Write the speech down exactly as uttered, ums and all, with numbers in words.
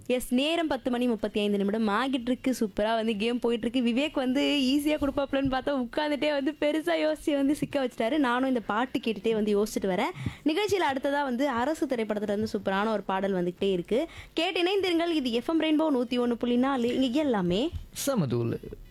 S நேரம் பத்து மணி முப்பத்தி ஐந்து நிமிடம் ஆகிட்டு இருக்கு. சூப்பரா வந்து கேம் போயிட்டு இருக்கு. விவேக் வந்து ஈஸியா கொடுப்பாப்லன்னு பார்த்தா உட்காந்துட்டே வந்து பெருசா யோசிச்சு வந்து சிக்க வச்சுட்டாரு. நானும் இந்த பாட்டு கேட்டுட்டே வந்து யோசிச்சுட்டு வரேன். நிகழ்ச்சியில் அடுத்ததா வந்து அரசு திரைப்படத்துல இருந்து சூப்பரான ஒரு பாடல் வந்துகிட்டே இருக்கு. கேட்டு இணைந்திருங்கள். இது எஃப்எம் ரெயின்போ நூத்தி ஒன்று புள்ளி நாலு இங்க எல்லாமே சமதூள்.